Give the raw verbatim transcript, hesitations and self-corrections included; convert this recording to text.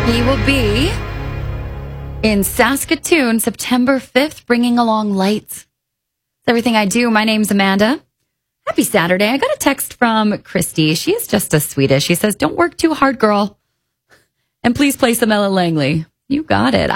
He will be in Saskatoon September fifth, bringing along lights. It's everything I do. My name's Amanda. Happy Saturday. I got a text from Christy. She is just as Swedish. She says, don't work too hard, girl. And please play some Ella Langley. You got it.